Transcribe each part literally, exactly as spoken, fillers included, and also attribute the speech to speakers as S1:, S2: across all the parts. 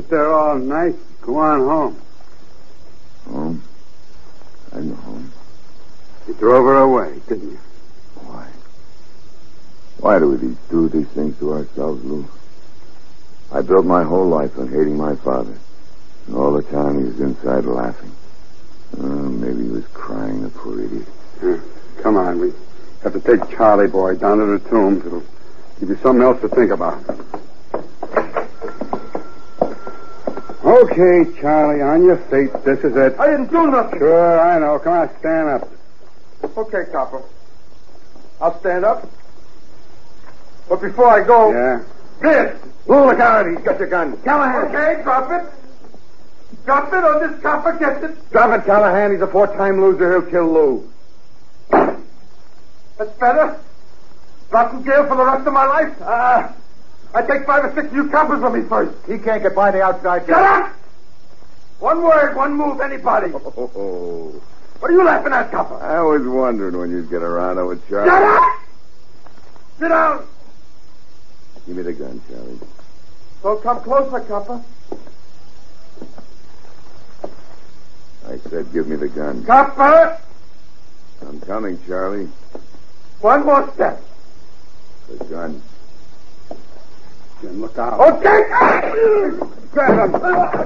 S1: Sit there all night. Go on home.
S2: Home? I know home.
S1: You drove her away, didn't you?
S2: Why? Why do we do these things to ourselves, Lou? I built my whole life on hating my father. And all the time he was inside laughing. Oh, maybe he was crying, the poor idiot.
S1: Yeah. Come on, we have to take Charlie boy down to the tombs. It'll give you something else to think about. Okay, Charlie, on your feet. This is it.
S3: I didn't do nothing.
S1: Sure, I know. Come on, stand up.
S3: Okay, copper. I'll stand up. But before I go...
S1: Yeah?
S3: This!
S2: Lou, look out. He's got your gun. Callahan.
S3: Okay, drop it. Drop it or this copper gets it.
S2: Drop it, Callahan. He's a four-time loser. He'll kill Lou.
S3: That's better. Drop in jail for the rest of my life. Uh, I take five or six of you coppers with me first.
S2: He can't get by the outside.
S3: Shut up! One word, one move, anybody.
S2: Oh.
S3: What are you laughing at, copper?
S2: I was wondering when you'd get around to it, Charlie.
S3: Shut up! Sit down.
S2: Give me the gun, Charlie.
S3: Don't come closer, copper.
S2: I said give me the gun.
S3: Copper!
S2: I'm coming, Charlie.
S3: One more step.
S2: The gun.
S1: Jim, look out.
S3: Okay!
S1: Grab him.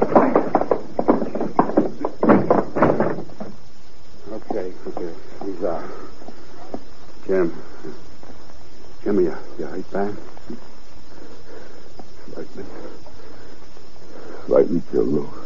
S1: Okay, okay. He's out. Jim. Jim, you, you hurt bad?
S2: Like me. Like me, kill Lou.